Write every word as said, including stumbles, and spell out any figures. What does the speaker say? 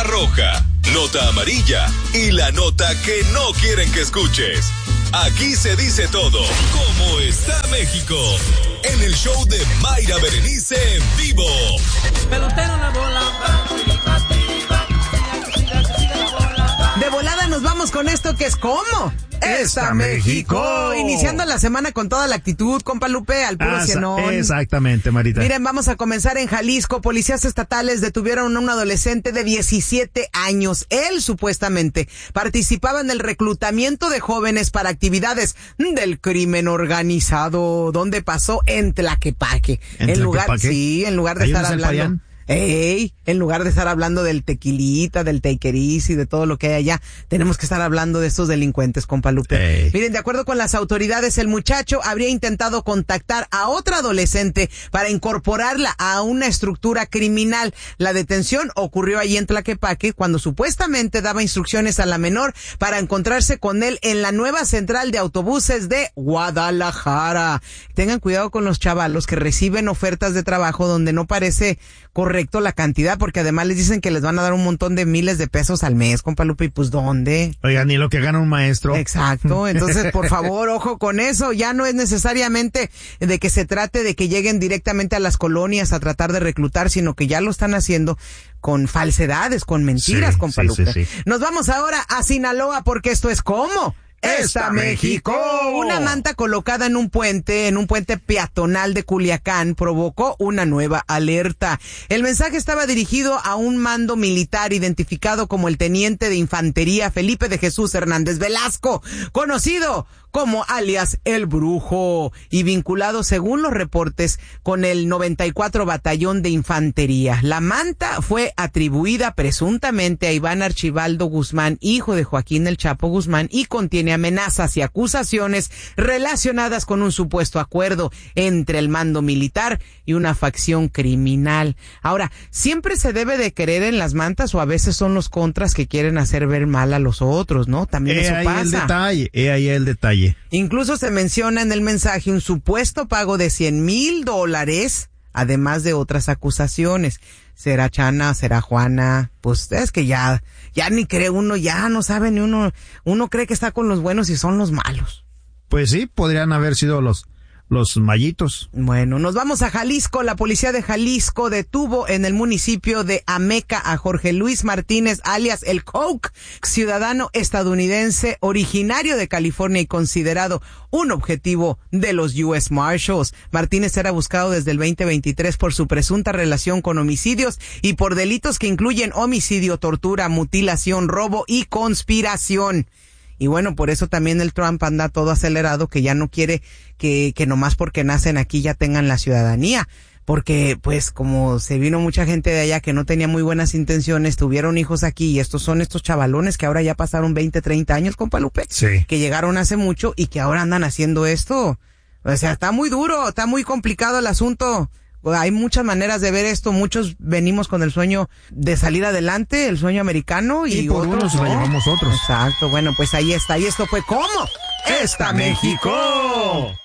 nota roja, nota amarilla y la nota que no quieren que escuches. Aquí se dice todo. ¿Cómo está México? En el show de Mayra Berenice en vivo. Pelotero la bola. De volada nos vamos con esto que es ¿cómo? ¡Está México! Iniciando la semana con toda la actitud, compa Lupe, al puro Ah, cienón. Exactamente, Marita. Miren, vamos a comenzar en Jalisco. Policías estatales detuvieron a un adolescente de diecisiete años. Él, supuestamente, participaba en el reclutamiento de jóvenes para actividades del crimen organizado. ¿Dónde pasó? En Tlaquepaque. ¿En En lugar, Tlaquepaque? sí, en lugar de ¿Ahí estar donde se hablando... fallan? Ey, en lugar de estar hablando del tequilita, del takeris y de todo lo que hay allá, tenemos que estar hablando de estos delincuentes, compa Lupe. Ey. Miren, de acuerdo con las autoridades, el muchacho habría intentado contactar a otra adolescente para incorporarla a una estructura criminal. La detención ocurrió allí en Tlaquepaque cuando supuestamente daba instrucciones a la menor para encontrarse con él en la nueva central de autobuses de Guadalajara. Tengan cuidado con los chavalos que reciben ofertas de trabajo donde no parece correcto la cantidad, porque además les dicen que les van a dar un montón de miles de pesos al mes, compa Lupe, y pues ¿dónde? Oiga, ni lo que gana un maestro. Exacto, entonces por favor, ojo con eso, ya no es necesariamente de que se trate de que lleguen directamente a las colonias a tratar de reclutar, sino que ya lo están haciendo con falsedades, con mentiras, Sí, compa sí, Lupe. sí, sí. Nos vamos ahora a Sinaloa porque esto es ¿cómo? ¡Está México! Una manta colocada en un puente, en un puente peatonal de Culiacán, provocó una nueva alerta. El mensaje estaba dirigido a un mando militar identificado como el teniente de infantería Felipe de Jesús Hernández Velasco, conocido como alias El Brujo, y vinculado, según los reportes, con el noventa y cuatro Batallón de Infantería. La manta fue atribuida presuntamente a Iván Archibaldo Guzmán, hijo de Joaquín El Chapo Guzmán, y contiene amenazas y acusaciones relacionadas con un supuesto acuerdo entre el mando militar y una facción criminal. Ahora, ¿siempre se debe de creer en las mantas o a veces son los contras que quieren hacer ver mal a los otros, no? También He eso ahí pasa. el detalle, he ahí el detalle. Incluso se menciona en el mensaje un supuesto pago de cien mil dólares, además de otras acusaciones. ¿Será Chana? ¿Será Juana? Pues es que ya, ya ni cree uno, ya no sabe ni uno, uno cree que está con los buenos y son los malos. Pues sí, podrían haber sido los los mallitos. Bueno, nos vamos a Jalisco. La policía de Jalisco detuvo en el municipio de Ameca a Jorge Luis Martínez, alias El Coke, ciudadano estadounidense originario de California y considerado un objetivo de los U S Marshals. Martínez era buscado desde el veinte veintitrés por su presunta relación con homicidios y por delitos que incluyen homicidio, tortura, mutilación, robo y conspiración. Y bueno, por eso también el Trump anda todo acelerado, que ya no quiere que, que nomás porque nacen aquí ya tengan la ciudadanía. Porque, pues, como se vino mucha gente de allá que no tenía muy buenas intenciones, tuvieron hijos aquí, y estos son estos chavalones que ahora ya pasaron veinte, treinta años, compa Lupe. Sí. Que llegaron hace mucho y que ahora andan haciendo esto. O sea, está muy duro, está muy complicado el asunto. Hay muchas maneras de ver esto, muchos venimos con el sueño de salir adelante, el sueño americano, y, Y por otros unos lo no. llevamos otros. Exacto, bueno, pues ahí está, y esto fue ¿cómo? ¡Está México!